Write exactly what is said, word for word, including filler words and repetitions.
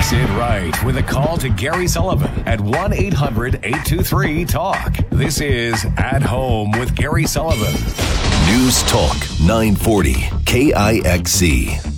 Sid right with a call to Gary Sullivan at one eight hundred eight two three talk. This is At Home with Gary Sullivan. News Talk nine forty K I X C.